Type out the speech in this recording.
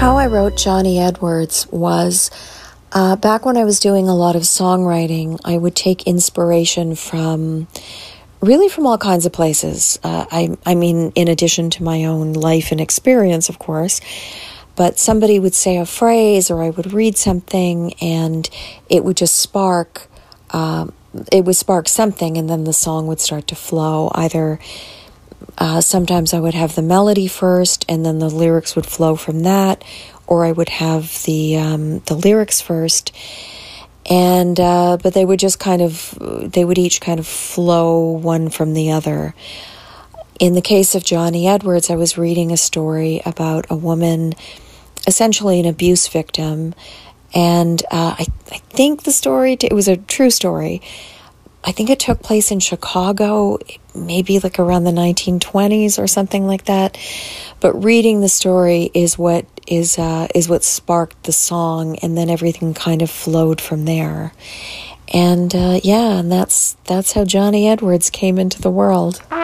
How I wrote Johnny Edwards was back when I was doing a lot of songwriting, I would take inspiration from all kinds of places. I mean, in addition to my own life and experience, of course, but somebody would say a phrase or I would read something and it would just spark something, and then the song would start to flow. Either sometimes I would have the melody first and then the lyrics would flow from that, or I would have the lyrics first, and but they would each kind of flow one from the other. In the case of Johnny Edwards, I was reading a story about a woman, essentially an abuse victim, and I think it was a true story. I think it took place in Chicago, maybe like around the 1920s or something like that. But reading the story is what sparked the song, and then everything kind of flowed from there. And and that's how Johnny Edwards came into the world.